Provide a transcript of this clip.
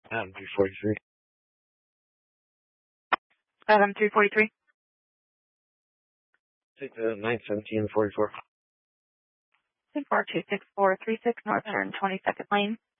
Adam 343. Adam 343. Take the 917 44. 426-436 North 122nd Lane.